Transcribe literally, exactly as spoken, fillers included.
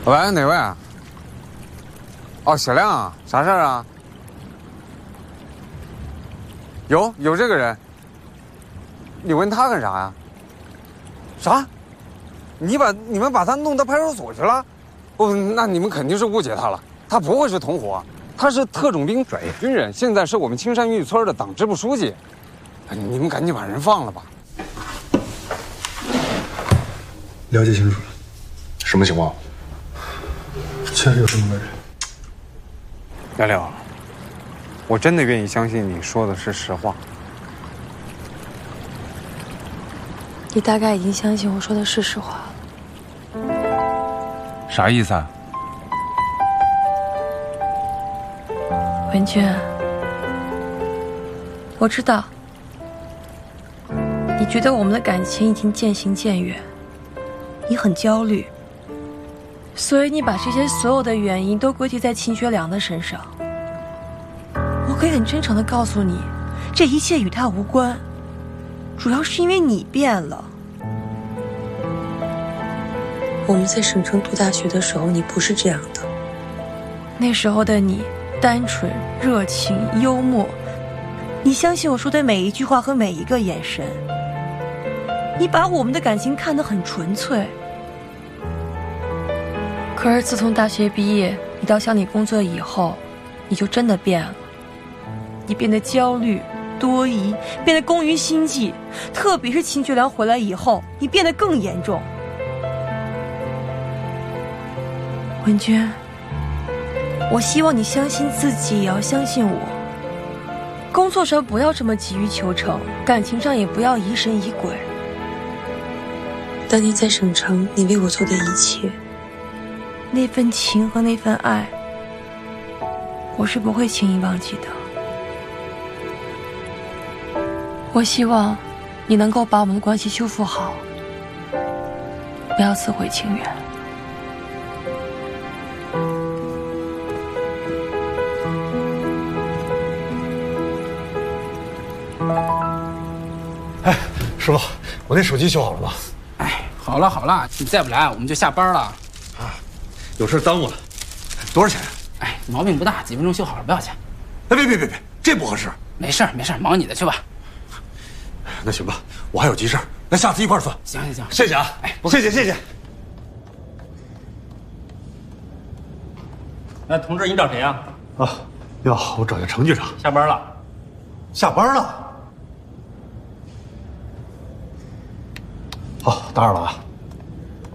喂，哪位啊？哦，小亮啊，啥事儿啊？有有这个人，你问他干啥呀？啥？你把你们把他弄到派出所去了？不，那你们肯定是误解他了。他不会是同伙，他是特种兵转业军人，现在是我们青山峪村的党支部书记。你们赶紧把人放了吧。 了解清楚了， 什么情况？ 确实有这么个人。 廖廖，我真的愿意相信你说的是实话。 你大概已经相信我说的是实话了。啥意思啊？ 文娟，我知道，你觉得我们的感情已经渐行渐远，你很焦虑，所以你把这些所有的原因都归结在秦学良的身上。我可以很真诚地告诉你，这一切与他无关，主要是因为你变了。我们在省城读大学的时候，你不是这样的。那时候的你单纯、热情、幽默，你相信我说的每一句话和每一个眼神，你把我们的感情看得很纯粹。可是自从大学毕业，你到乡里工作以后，你就真的变了。你变得焦虑、多疑，变得工于心计，特别是秦学良回来以后，你变得更严重。文娟，我希望你相信自己，也要相信我。工作上不要这么急于求成，感情上也不要疑神疑鬼。当年在省城，你为我做的一切，那份情和那份爱，我是不会轻易忘记的。我希望你能够把我们的关系修复好，不要自毁情缘。 哎，师傅，我那手机修好了吗？ 哎，好了好了，你再不来我们就下班了。 啊，有事耽误了，多少钱？ 哎，毛病不大，几分钟修好了，不要钱。 哎，别别别别，这不合适。 没事没事，忙你的去吧。 那行吧，我还有急事，那下次一块算。 行行行， 谢谢啊！哎，谢谢谢谢。 哎，同志，你找谁呀？ 啊，哟，我找下程局长。 下班了。 下班了。好，打扰了啊。